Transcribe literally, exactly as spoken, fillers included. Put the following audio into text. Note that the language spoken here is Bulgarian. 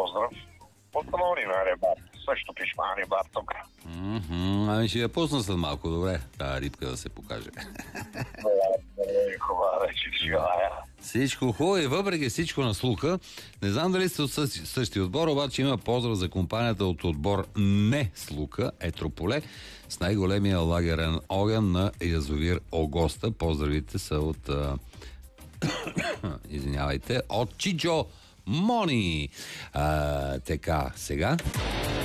поздрав от анонимен рибар. Също пишма рибар тук. Mm-hmm. Ами ще я пусна след малко, добре. Та рибка да се покаже. Хубава вече желая. Всичко хубаво и въпреки всичко на слуха. Не знам дали сте от същи, същия отбор, обаче има поздрав за компанията от отбор Не Слука, Етрополе, с най-големия лагерен огън на язовир Огоста. Поздравите са от а... извинявайте, от Чичо Мони. А, така, сега